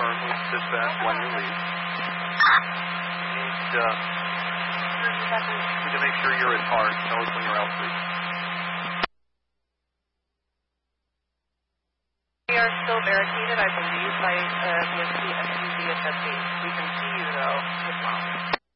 confirm with dispatch when you leave. You need to make sure you're at heart. Tell us when you're out, please. We are still barricaded, I believe, by with the SUV at that base. We can see you, though, with mom.